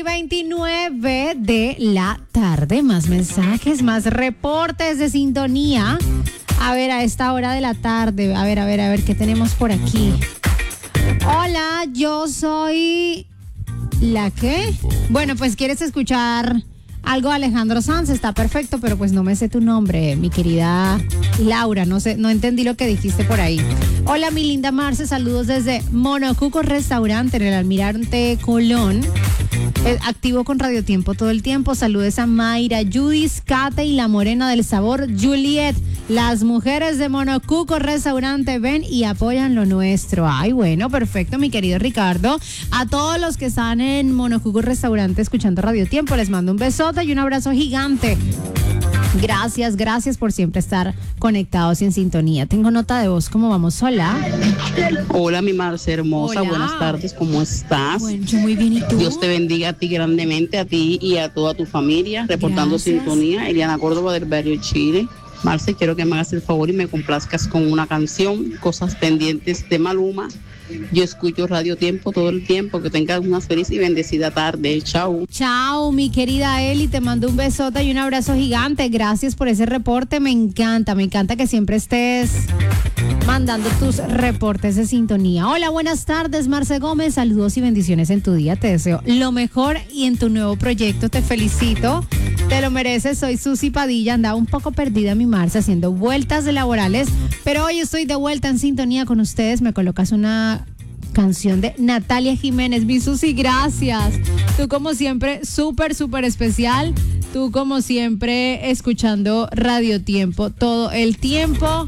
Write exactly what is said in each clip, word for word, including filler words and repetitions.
veintinueve de la tarde, más mensajes, más reportes de sintonía. A ver, a esta hora de la tarde, a ver, a ver, a ver, ¿qué tenemos por aquí? Hola, yo soy... ¿La qué? Bueno, pues quieres escuchar algo de Alejandro Sanz, está perfecto, pero pues no me sé tu nombre, mi querida Laura, no sé, no entendí lo que dijiste por ahí. Hola, mi linda Marce, saludos desde Monocuco Restaurante en el Almirante Colón. Eh, activo con Radio Tiempo todo el tiempo. Saludes a Mayra, Judis, Kate y la morena del sabor, Juliet. Las mujeres de Monocuco Restaurante ven y apoyan lo nuestro. Ay, bueno, perfecto, mi querido Ricardo. A todos los que están en Monocuco Restaurante escuchando Radio Tiempo, les mando un besote y un abrazo gigante. Gracias, gracias por siempre estar conectados y en sintonía. Tengo nota de voz, ¿cómo vamos? Hola. Hola, mi Marce hermosa, Hola. Buenas tardes, ¿cómo estás? Bueno, yo muy bien, ¿y tú? Dios te bendiga a ti grandemente, a ti y a toda tu familia, reportando Gracias. sintonía. Eliana Córdoba del barrio Chile. Marce, quiero que me hagas el favor y me complazcas con una canción, Cosas Pendientes de Maluma. Yo escucho Radio Tiempo todo el tiempo. Que tengas una feliz y bendecida tarde. Chao. Chao, mi querida Eli, te mando un besote y un abrazo gigante. Gracias por ese reporte, me encanta, me encanta que siempre estés mandando tus reportes de sintonía. Hola, buenas tardes, Marce Gómez, saludos y bendiciones en tu día. Te deseo lo mejor y en tu nuevo proyecto te felicito. Te lo mereces, soy Susi Padilla, andaba un poco perdida mi Marce haciendo vueltas de laborales, pero hoy estoy de vuelta en sintonía con ustedes. Me colocas una canción de Natalia Jiménez. Mi Susi, gracias. Tú como siempre, súper, súper especial. Tú como siempre, escuchando Radio Tiempo todo el tiempo.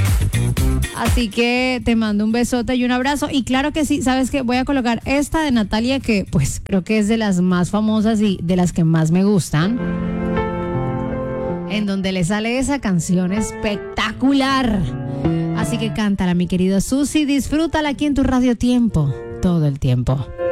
Así que te mando un besote y un abrazo. Y claro que sí, ¿sabes qué? Voy a colocar esta de Natalia, que pues creo que es de las más famosas y de las que más me gustan, en donde le sale esa canción espectacular. Así que cántala, mi querido Susi, disfrútala aquí en tu Radio Tiempo todo el tiempo.